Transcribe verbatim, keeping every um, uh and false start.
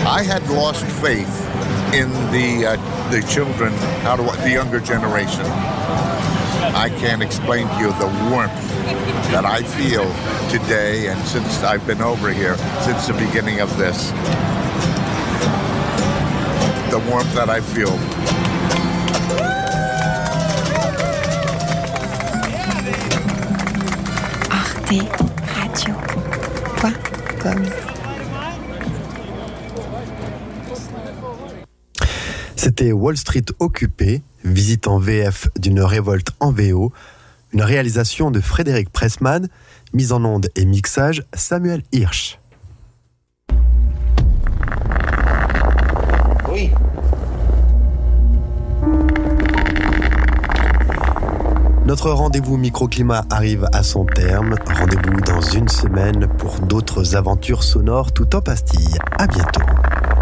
I had lost faith in the uh, the children, how do I, the younger generation. I can't explain to you the warmth that I feel today and since I've been over here, since the beginning of this. The warmth that I feel. arte radio point com. C'était Wall Street Occupée, visite en V F d'une révolte en V O, une réalisation de Frédéric Pressman, mise en onde et mixage Samuel Hirsch. Oui. Notre rendez-vous microclimat arrive à son terme. Rendez-vous dans une semaine pour d'autres aventures sonores tout en pastilles. À bientôt.